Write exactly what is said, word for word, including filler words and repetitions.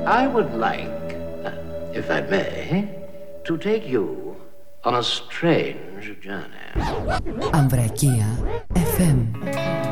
I would like, uh, if I may, to take you on a strange journey. Ambrakia εφ εμ.